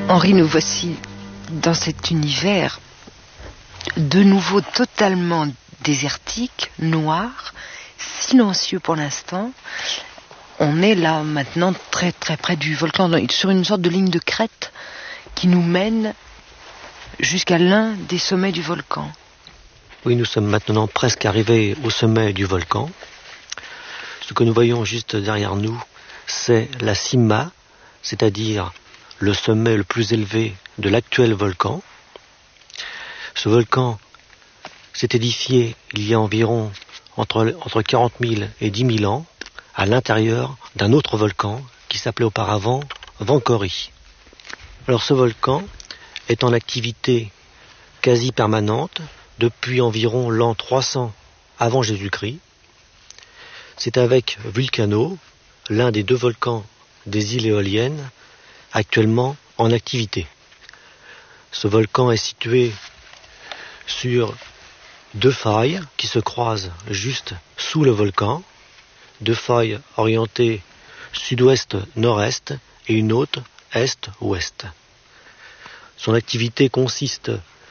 Henri, nous voici dans cet univers de nouveau totalement désertique, noir, silencieux pour l'instant. On est là maintenant très très près du volcan, sur une sorte de ligne de crête qui nous mène jusqu'à l'un des sommets du volcan. Oui, nous sommes maintenant presque arrivés au sommet du volcan. Ce que nous voyons juste derrière nous, c'est la cima, c'est-à-dire le sommet le plus élevé de l'actuel volcan. Ce volcan s'est édifié il y a environ entre 40 000 et 10 000 ans à l'intérieur d'un autre volcan qui s'appelait auparavant Vancoury. Alors ce volcan est en activité quasi permanente depuis environ l'an 300 avant Jésus-Christ. C'est avec Vulcano, l'un des deux volcans des îles éoliennes, actuellement en activité. Ce volcan est situé sur deux failles qui se croisent juste sous le volcan, deux failles orientées sud-ouest-nord-est et une autre est-ouest. Son activité consiste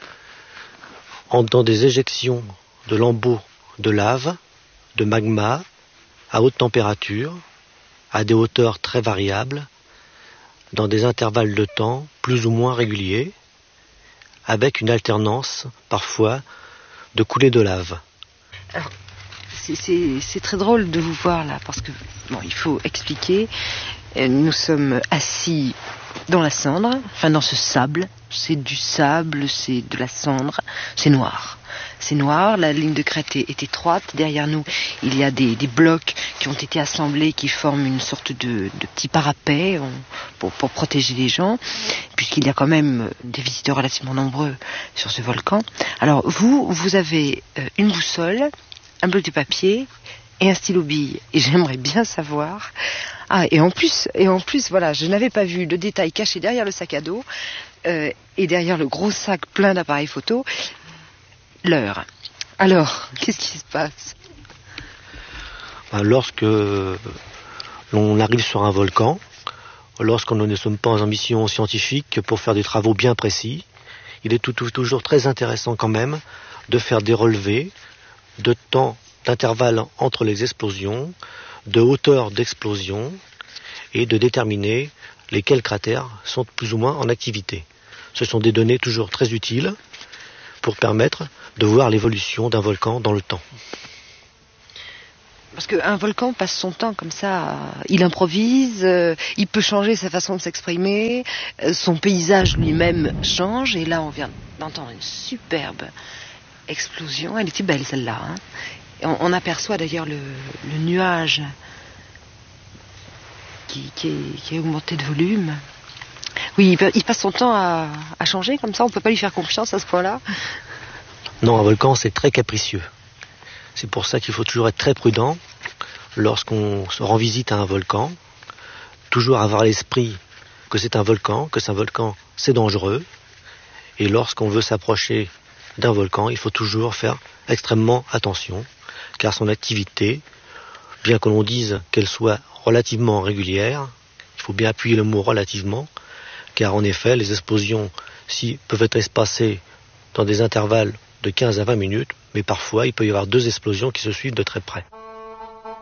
dans des éjections de lambeaux de lave, de magma, à haute température, à des hauteurs très variables, dans des intervalles de temps plus ou moins réguliers, avec une alternance parfois de coulées de lave. Alors, c'est très drôle de vous voir là, parce que il faut expliquer. Nous sommes assis dans la cendre, enfin dans ce sable. C'est du sable, c'est de la cendre, c'est noir. C'est noir, la ligne de crête est étroite. Derrière nous, il y a des blocs qui ont été assemblés, qui forment une sorte de petit parapet pour protéger les gens, puisqu'il y a quand même des visiteurs relativement nombreux sur ce volcan. Alors vous avez une boussole, un bloc de papier et un stylo bille. Et j'aimerais bien savoir... et en plus, voilà, je n'avais pas vu le détail caché derrière le sac à dos et derrière le gros sac plein d'appareils photo, l'heure. Alors, qu'est-ce qui se passe ? Lorsque l'on arrive sur un volcan, lorsqu'on ne sommes pas en mission scientifique pour faire des travaux bien précis, il est toujours très intéressant quand même de faire des relevés de temps d'intervalle entre les explosions, de hauteur d'explosion et de déterminer lesquels cratères sont plus ou moins en activité. Ce sont des données toujours très utiles pour permettre de voir l'évolution d'un volcan dans le temps. Parce qu'un volcan passe son temps comme ça, il improvise, il peut changer sa façon de s'exprimer, son paysage lui-même change, et là on vient d'entendre une superbe explosion, elle était belle celle-là, hein. On aperçoit d'ailleurs le nuage qui est augmenté de volume. Oui, il passe son temps à changer comme ça, on ne peut pas lui faire confiance à ce point-là. Non, un volcan c'est très capricieux. C'est pour ça qu'il faut toujours être très prudent lorsqu'on se rend visite à un volcan. Toujours avoir à l'esprit que c'est un volcan, c'est dangereux. Et lorsqu'on veut s'approcher d'un volcan, il faut toujours faire extrêmement attention, car son activité, bien que l'on dise qu'elle soit relativement régulière, il faut bien appuyer le mot relativement, car en effet, les explosions peuvent être espacées dans des intervalles de 15 à 20 minutes, mais parfois il peut y avoir deux explosions qui se suivent de très près.